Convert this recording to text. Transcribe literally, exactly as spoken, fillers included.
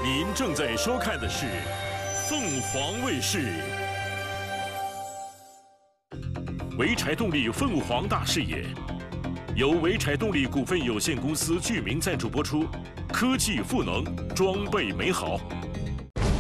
您正在收看的是凤凰卫视。潍柴动力凤凰大视野，由潍柴动力股份有限公司剧名赞助播出，科技赋能，装备美好。